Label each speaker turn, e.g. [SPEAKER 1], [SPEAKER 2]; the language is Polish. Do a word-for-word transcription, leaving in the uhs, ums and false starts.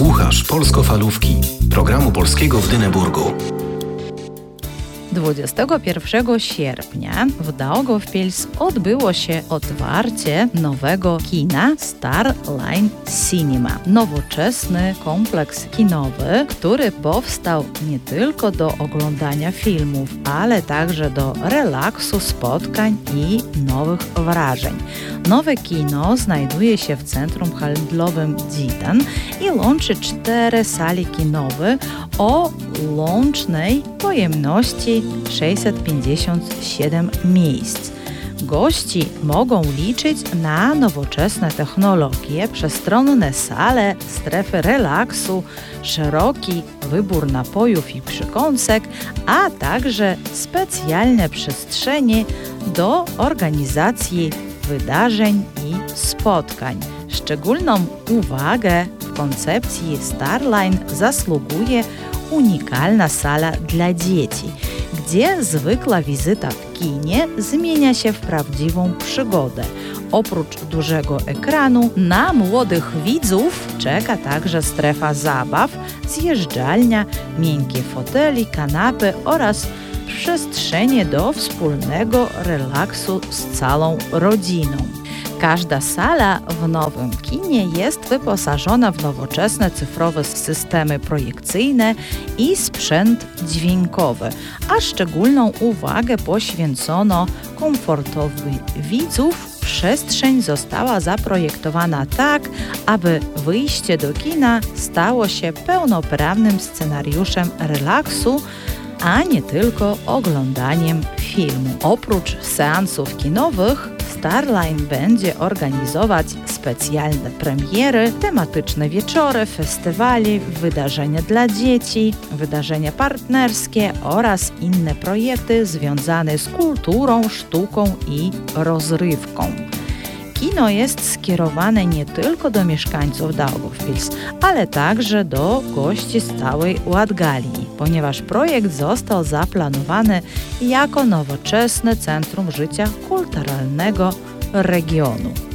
[SPEAKER 1] Słuchasz Polsko-Falówki, programu polskiego w Dyneburgu.
[SPEAKER 2] dwudziestego pierwszego sierpnia w Daugavpils odbyło się otwarcie nowego kina Starline Cinema. Nowoczesny kompleks kinowy, który powstał nie tylko do oglądania filmów, ale także do relaksu, spotkań i nowych wrażeń. Nowe kino znajduje się w centrum handlowym Dzitan i łączy cztery sali kinowe o łącznej pojemności sześćset pięćdziesiąt siedem miejsc. Gości mogą liczyć na nowoczesne technologie, przestronne sale, strefy relaksu, szeroki wybór napojów i przekąsek, a także specjalne przestrzenie do organizacji wydarzeń i spotkań. Szczególną uwagę w koncepcji Starline zasługuje unikalna sala dla dzieci, gdzie zwykła wizyta w kinie zmienia się w prawdziwą przygodę. Oprócz dużego ekranu na młodych widzów czeka także strefa zabaw, zjeżdżalnia, miękkie foteli, kanapy oraz przestrzenie do wspólnego relaksu z całą rodziną. Każda sala w nowym kinie jest wyposażona w nowoczesne cyfrowe systemy projekcyjne i sprzęt dźwiękowy, a szczególną uwagę poświęcono komfortowi widzów. Przestrzeń została zaprojektowana tak, aby wyjście do kina stało się pełnoprawnym scenariuszem relaksu, a nie tylko oglądaniem filmu. Oprócz seansów kinowych, Starline będzie organizować specjalne premiery, tematyczne wieczory, festiwale, wydarzenia dla dzieci, wydarzenia partnerskie oraz inne projekty związane z kulturą, sztuką i rozrywką. Kino jest skierowane nie tylko do mieszkańców Daugavpils, ale także do gości z całej Latgalii, ponieważ projekt został zaplanowany jako nowoczesne centrum życia kulturalnego regionu.